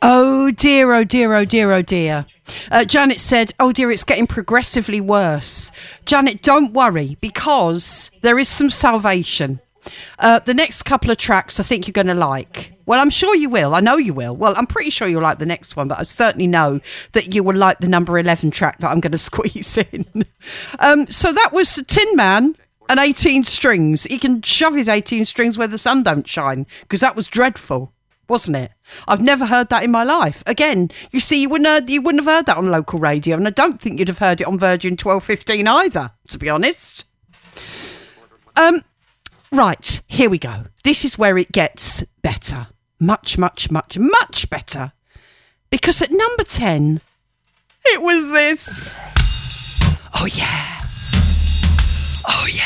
Oh dear, oh dear, oh dear, oh dear. Janet said, oh dear, it's getting progressively worse. Janet, don't worry, because there is some salvation. The next couple of tracks I think you're going to like. Well, I'm sure you will. I know you will. Well, I'm pretty sure you'll like the next one, but I certainly know that you will like the number 11 track that I'm going to squeeze in. So that was Tin Man and 18 Strings. He can shove his 18 strings where the sun don't shine, because that was dreadful, wasn't it? I've never heard that in my life. Again, you see, you wouldn't have heard that on local radio, and I don't think you'd have heard it on Virgin 1215 either, to be honest. Right, here we go. This is where it gets better. Much, much, much, much better. Because at number 10, it was this. Oh, yeah. Oh, yeah.